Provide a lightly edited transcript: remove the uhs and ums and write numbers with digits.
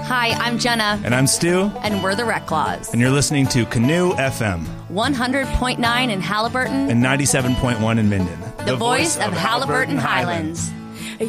Hi, I'm Jenna. And I'm Stu. And we're the Reclaws. And you're listening to Canoe FM. 100.9 in Halliburton. And 97.1 in Minden. The voice of Halliburton Highlands.